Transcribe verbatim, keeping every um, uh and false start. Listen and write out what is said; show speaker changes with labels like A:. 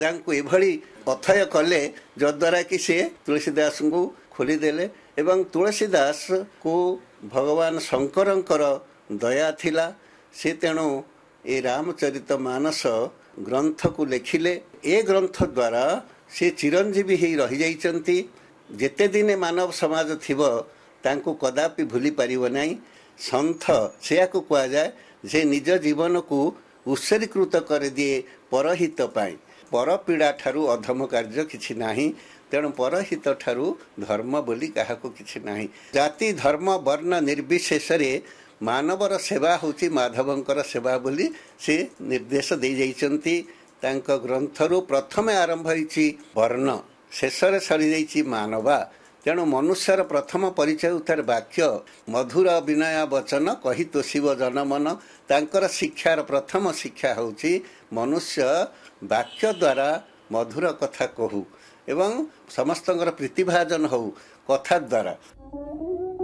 A: ତାଙ୍କୁ ଏଭଳି ଅଥୟ କଲେ ଯଦ୍ୱାରା କି ସେ ତୁଳସୀଦାସଙ୍କୁ ଖୋଲିଦେଲେ ଏବଂ ତୁଳସୀଦାସକୁ ଭଗବାନ ଶଙ୍କରଙ୍କର ଦୟା ଥିଲା। ସେ ତେଣୁ ଏ ରାମଚରିତ ମାନସ ଗ୍ରନ୍ଥକୁ ଲେଖିଲେ। ଏ ଗ୍ରନ୍ଥ ଦ୍ୱାରା ସେ ଚିରଞ୍ଜୀବୀ ହୋଇ ରହିଯାଇଛନ୍ତି। ଯେତେ ଦିନେ ମାନବ ସମାଜ ଥିବ ତାଙ୍କୁ କଦାପି ଭୁଲି ପାରିବ ନାହିଁ। ସନ୍ଥ ସେୟାକୁ କୁହାଯାଏ ଯେ ନିଜ ଜୀବନକୁ ଉତ୍ସର୍ଗୀକୃତ କରିଦିଏ ପରହିତ ପାଇଁ। ପରପୀଡ଼ା ଠାରୁ ଅଧମ କାର୍ଯ୍ୟ କିଛି ନାହିଁ। ତେଣୁ ପରହିତ ଠାରୁ ଧର୍ମ ବୋଲି କାହାକୁ କିଛି ନାହିଁ। ଜାତି ଧର୍ମ ବର୍ଣ୍ଣ ନିର୍ବିଶେଷରେ ମାନବର ସେବା ହେଉଛି ମାଧବଙ୍କର ସେବା ବୋଲି ସେ ନିର୍ଦ୍ଦେଶ ଦେଇଯାଇଛନ୍ତି। ତାଙ୍କ ଗ୍ରନ୍ଥରୁ ପ୍ରଥମେ ଆରମ୍ଭ ହୋଇଛି ବର୍ଣ୍ଣ, ଶେଷରେ ସରିଯାଇଛି ମାନବା। ତେଣୁ ମନୁଷ୍ୟର ପ୍ରଥମ ପରିଚୟ ତାର ବାକ୍ୟ। ମଧୁର ବିନୟ ବଚନ କହି ତୋଷିବ ଜନମନ। ତାଙ୍କର ଶିକ୍ଷାର ପ୍ରଥମ ଶିକ୍ଷା ହେଉଛି ମନୁଷ୍ୟ ବାକ୍ୟ ଦ୍ୱାରା ମଧୁର କଥା କହୁ ଏବଂ ସମସ୍ତଙ୍କର ପ୍ରୀତିଭାଜନ ହଉ କଥା ଦ୍ୱାରା।